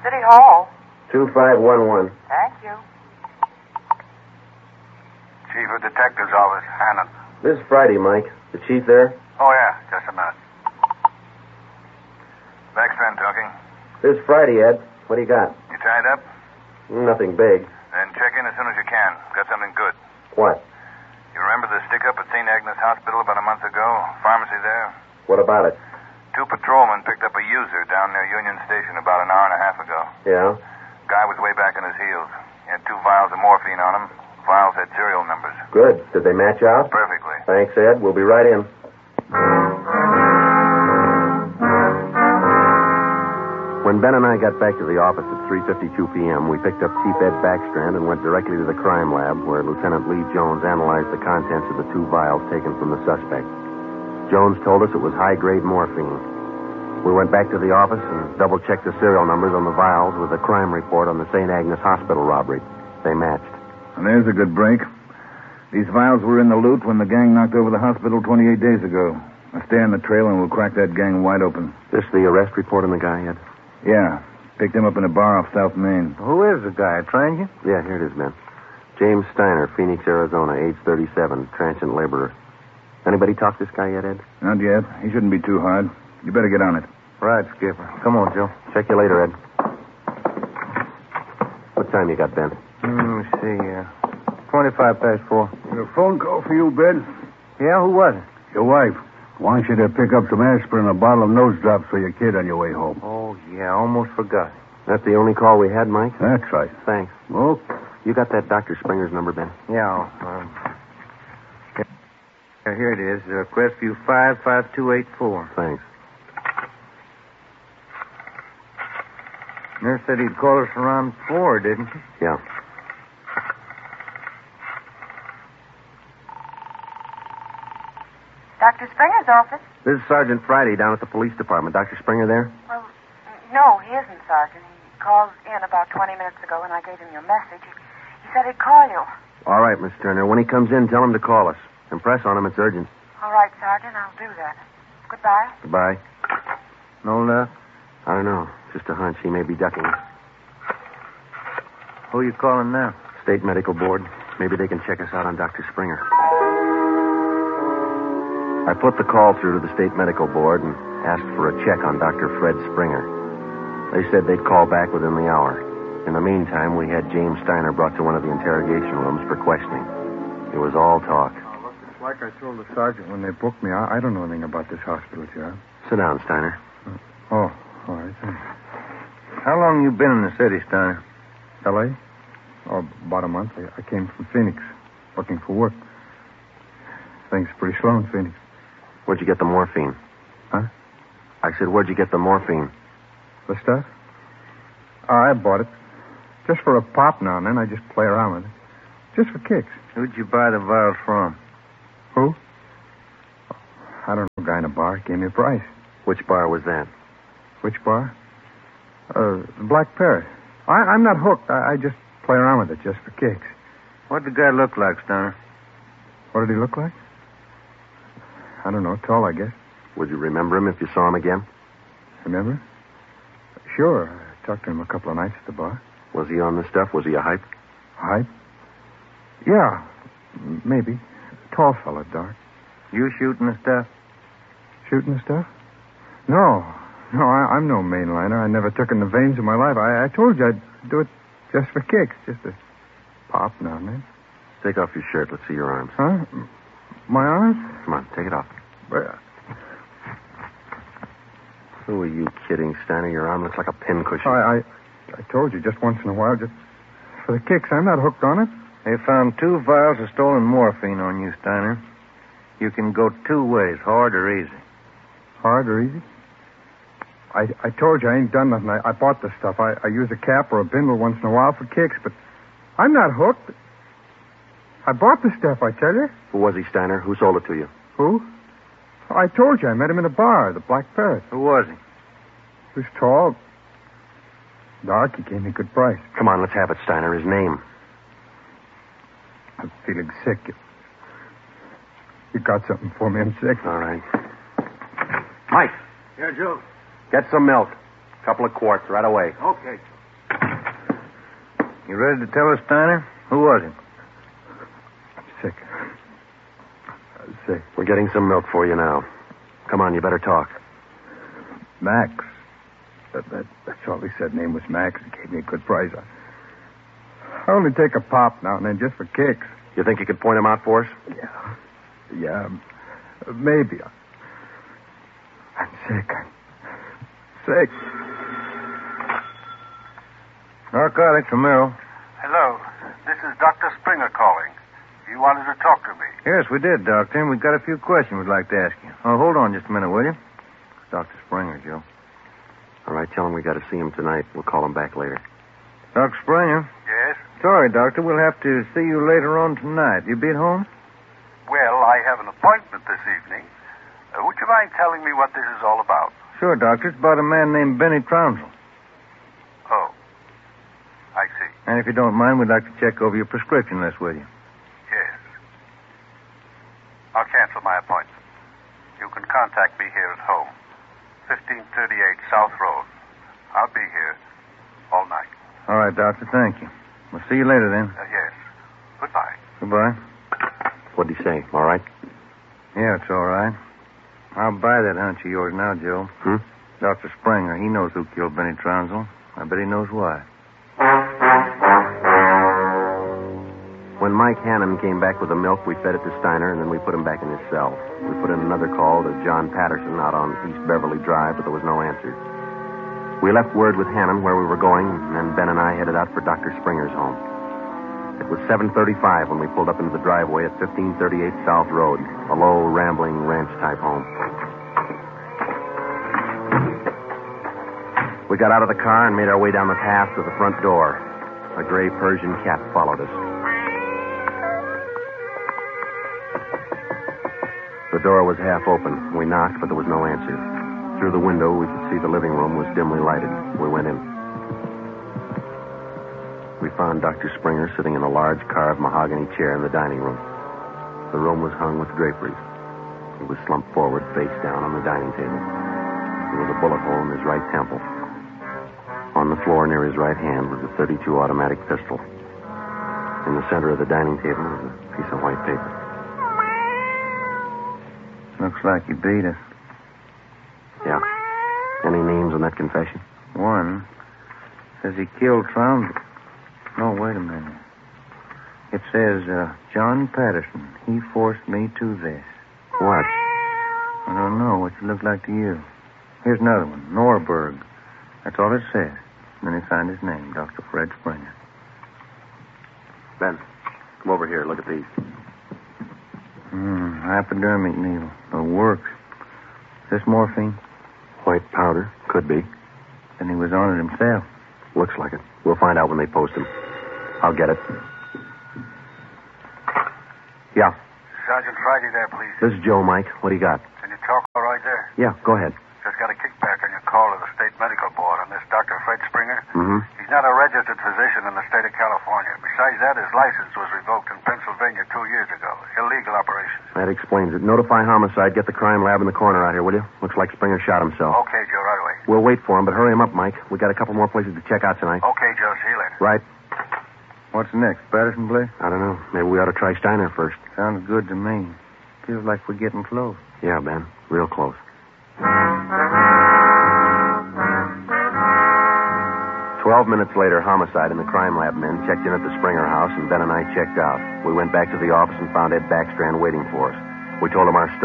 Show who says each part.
Speaker 1: City Hall.
Speaker 2: 2511.
Speaker 1: Thank you.
Speaker 3: Chief of Detectives Office, Hannon.
Speaker 2: This Friday, Mike. The chief there?
Speaker 3: Oh, yeah, just a minute. Baxter talking.
Speaker 2: This Friday, Ed. What do you got?
Speaker 3: You tied up?
Speaker 2: Nothing big.
Speaker 3: Then check in as soon as you can. Got something good.
Speaker 2: What?
Speaker 3: You remember the stick-up at St. Agnes Hospital about a month ago? Pharmacy there?
Speaker 2: What about it?
Speaker 3: 2 patrolmen picked up a user down near Union Station about an hour and a half ago.
Speaker 2: Yeah?
Speaker 3: Guy was way back on his heels. He had 2 vials of morphine on him. Vials had serial numbers.
Speaker 2: Good. Did they match out?
Speaker 3: Perfectly.
Speaker 2: Thanks, Ed. We'll be right in. When Ben and I got back to the office at 3:52 p.m., we picked up Chief Ed Backstrand and went directly to the crime lab where Lieutenant Lee Jones analyzed the contents of the 2 vials taken from the suspect. Jones told us it was high-grade morphine. We went back to the office and double-checked the serial numbers on the vials with the crime report on the St. Agnes Hospital robbery. They matched.
Speaker 4: And there's a good break. These vials were in the loot when the gang knocked over the hospital 28 days ago. Now stay on the trail and we'll crack that gang wide open.
Speaker 2: This the arrest report on the guy, Ed?
Speaker 4: Yeah. Picked him up in a bar off South Main.
Speaker 5: Who is the guy? Trained you?
Speaker 2: Yeah, here it is, man. James Steiner, Phoenix, Arizona, age 37, transient laborer. Anybody talk to this guy yet, Ed?
Speaker 4: Not yet. He shouldn't be too hard. You better get on it.
Speaker 5: Right, Skipper. Come on, Joe.
Speaker 2: Check you later, Ed. What time you got, Ben?
Speaker 5: Let me see. 4.
Speaker 6: A phone call for you, Ben.
Speaker 5: Yeah, who was it?
Speaker 6: Your wife wants you to pick up some aspirin and a bottle of nose drops for your kid on your way home.
Speaker 5: Oh, yeah, almost forgot.
Speaker 2: That's the only call we had, Mike?
Speaker 6: That's right.
Speaker 2: Thanks.
Speaker 6: Well,
Speaker 2: You got that Dr. Springer's number, Ben?
Speaker 5: Yeah, here it is. Crestview 55284.
Speaker 2: Thanks.
Speaker 5: Nurse said he'd call us around 4, didn't he?
Speaker 2: Yeah.
Speaker 1: Dr. Springer's office?
Speaker 2: This is Sergeant Friday down at the police department. Dr. Springer there?
Speaker 1: Well, no, he isn't, Sergeant. He called in about 20 minutes ago, and I gave him your message. He said he'd call you.
Speaker 2: All right, Miss Turner. When he comes in, tell him to call us. Impress on him. It's urgent.
Speaker 1: All right, Sergeant, I'll do that. Goodbye.
Speaker 2: Goodbye.
Speaker 5: No luck?
Speaker 2: I don't know. Just a hunch. He may be ducking.
Speaker 5: Who you calling now?
Speaker 2: State Medical Board. Maybe they can check us out on Dr. Springer. I put the call through to the State Medical Board and asked for a check on Dr. Fred Springer. They said they'd call back within the hour. In the meantime, we had James Steiner brought to one of the interrogation rooms for questioning. It was all talk.
Speaker 7: Look, it's like I told the sergeant when they booked me. I don't know anything about this hospital job.
Speaker 2: Sit down, Steiner.
Speaker 7: Oh, all right. Thanks.
Speaker 5: How long you been in the city, Steiner?
Speaker 7: L.A.? Oh, about a month. I came from Phoenix, looking for work. Things pretty slow in Phoenix.
Speaker 2: Where'd you get the morphine?
Speaker 7: Huh?
Speaker 2: I said, where'd you get the morphine?
Speaker 7: The stuff? Oh, I bought it. Just for a pop now and then. I just play around with it. Just for kicks.
Speaker 5: Who'd you buy the vials from?
Speaker 7: Who? I don't know. A guy in a bar gave me a price.
Speaker 2: Which bar was that?
Speaker 7: Which bar? The Black Parrot. I'm not hooked. I just play around with it just for kicks.
Speaker 5: What'd the guy look like, Steiner?
Speaker 7: What did he look like? I don't know. Tall, I guess.
Speaker 2: Would you remember him if you saw him again?
Speaker 7: Remember? Sure. I talked to him a couple of nights at the bar.
Speaker 2: Was he on the stuff? Was he a hype?
Speaker 7: Hype? Yeah, maybe. Tall fella, dark.
Speaker 5: You shooting the stuff?
Speaker 7: Shooting the stuff? No. No, I'm no mainliner. I never took in the veins in my life. I told you I'd do it just for kicks. Just a pop now and then.
Speaker 2: Take off your shirt. Let's see your arms.
Speaker 7: Huh? My arms?
Speaker 2: Come on, take it off.
Speaker 7: Well,
Speaker 2: Who are you kidding, Steiner? Your arm looks like a pincushion.
Speaker 7: I told you just once in a while, just for the kicks. I'm not hooked on it.
Speaker 5: They found 2 vials of stolen morphine on you, Steiner. You can go 2 ways, hard or easy.
Speaker 7: Hard or easy? I told you I ain't done nothing. I bought the stuff. I use a cap or a bindle once in a while for kicks, but I'm not hooked. I bought the stuff, I tell you.
Speaker 2: Who was he, Steiner? Who sold it to you?
Speaker 7: Who? I told you I met him in a bar, the Black Parrot.
Speaker 5: Who was he?
Speaker 7: He was tall, dark. He gave me a good price.
Speaker 2: Come on, let's have it, Steiner. His name.
Speaker 7: I'm feeling sick. You got something for me? I'm sick.
Speaker 2: All right. Mike,
Speaker 6: yeah, Joe.
Speaker 2: get some milk. A couple of quarts right away.
Speaker 6: Okay.
Speaker 5: You ready to tell us, Steiner? Who was it?
Speaker 7: I'm sick. I'm sick.
Speaker 2: We're getting some milk for you now. Come on, you better talk.
Speaker 7: Max. That's all he said. Name was Max. He gave me a good price. I only take a pop now and then just for kicks.
Speaker 2: You think you could point him out for us?
Speaker 7: Yeah. Maybe. I'm sick. Sick.
Speaker 5: Narcotics, Romero.
Speaker 8: Hello. This is Dr. Springer calling. You wanted to talk to me.
Speaker 5: Yes, we did, Doctor, and we've got a few questions we'd like to ask you. Oh, hold on just a minute, will you? It's Dr. Springer, Joe.
Speaker 2: All right, tell him we got to see him tonight. We'll call him back later.
Speaker 5: Dr. Springer?
Speaker 8: Yes?
Speaker 5: Sorry, Doctor. We'll have to see you later on tonight. You be at home?
Speaker 8: Well, I have an appointment this evening. Would you mind telling me what this is all about?
Speaker 5: Sure, Doctor. It's about a man named Benny Trounsel.
Speaker 8: Oh. I see.
Speaker 5: And if you don't mind, we'd like to check over your prescription list with you.
Speaker 8: Yes. I'll cancel my appointment. You can contact me here at home. 1538 South Road. I'll be here all night.
Speaker 5: All right, Doctor. Thank you. We'll see you later, then.
Speaker 8: Yes. Goodbye.
Speaker 5: Goodbye.
Speaker 2: What'd he say? All right?
Speaker 5: Yeah, it's all right. I'll buy that hunch of yours now, Joe. Dr. Springer, he knows who killed Benny Trounsel. I bet he knows why.
Speaker 2: When Mike Hannon came back with the milk, we fed it to Steiner, and then we put him back in his cell. We put in another call to John Patterson out on East Beverly Drive, but there was no answer. We left word with Hannon where we were going, and then Ben and I headed out for Dr. Springer's home. It was 7:35 when we pulled up into the driveway at 1538 South Road, a low, rambling, ranch-type home. We got out of the car and made our way down the path to the front door. A gray Persian cat followed us. The door was half open. We knocked, but there was no answer. Through the window, we could see the living room was dimly lighted. We went in. We found Dr. Springer sitting in a large carved mahogany chair in the dining room. The room was hung with draperies. He was slumped forward, face down on the dining table. There was a bullet hole in his right temple. On the floor near his right hand was a .32 automatic pistol. In the center of the dining table was a piece of white paper.
Speaker 5: Looks like he beat us.
Speaker 2: Yeah. Any names on that confession?
Speaker 5: One says he killed Trounsel. No, wait a minute. It says, John Patterson, he forced me to this.
Speaker 2: What?
Speaker 5: I don't know. What's it look like to you? Here's another one. Norberg. That's all it says. And then he signed his name, Dr. Fred Springer.
Speaker 2: Ben, come over here. Look at these.
Speaker 5: Hypodermic needle. It works. Is this morphine?
Speaker 2: White powder. Could be.
Speaker 5: Then he was on it himself.
Speaker 2: Looks like it. We'll find out when they post him. I'll get it. Yeah.
Speaker 8: Sergeant Friday there, please.
Speaker 2: This is Joe, Mike. What do you got?
Speaker 8: Can you talk all right there?
Speaker 2: Yeah, go ahead.
Speaker 8: Just got a kickback on your call to the State Medical Board on this Dr. Fred Springer.
Speaker 2: Mm-hmm.
Speaker 8: He's not a registered physician in the state of California. Besides that, his license was revoked in Pennsylvania 2 years ago. Illegal operations.
Speaker 2: That explains it. Notify homicide. Get the crime lab in the corner out here, will you? Looks like Springer shot himself.
Speaker 8: Okay, Joe, right away.
Speaker 2: We'll wait for him, but hurry him up, Mike. We got a couple more places to check out tonight.
Speaker 8: Okay, Joe, see you later.
Speaker 2: Right.
Speaker 5: What's next? Patterson place?
Speaker 2: I don't know. Maybe we ought to try Steiner first.
Speaker 5: Sounds good to me. Feels like we're getting close.
Speaker 2: Yeah, Ben. Real close. 12 minutes later, homicide and the crime lab men checked in at the Springer house, and Ben and I checked out. We went back to the office and found Ed Backstrand waiting for us. We told him our story.